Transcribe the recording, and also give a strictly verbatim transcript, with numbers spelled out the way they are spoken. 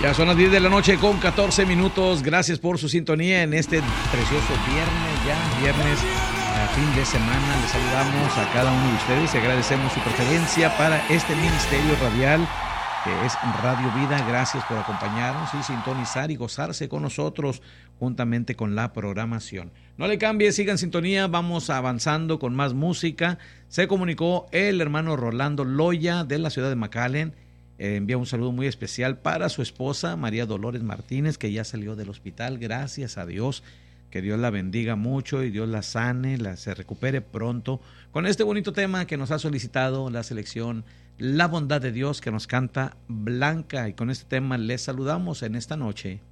Ya son las diez de la noche con catorce minutos. Gracias por su sintonía en este precioso viernes, ya viernes, a fin de semana. Les saludamos a cada uno de ustedes y agradecemos su preferencia para este ministerio radial que es Radio Vida. Gracias por acompañarnos y sintonizar y gozarse con nosotros juntamente con la programación. No le cambie, siga en sintonía, vamos avanzando con más música. Se comunicó el hermano Rolando Loya de la ciudad de McAllen. Eh, envía un saludo muy especial para su esposa María Dolores Martínez, que ya salió del hospital, gracias a Dios. Que Dios la bendiga mucho y Dios la sane, la se recupere pronto. Con este bonito tema que nos ha solicitado la selección La Bondad de Dios, que nos canta Blanca. Y con este tema les saludamos en esta noche.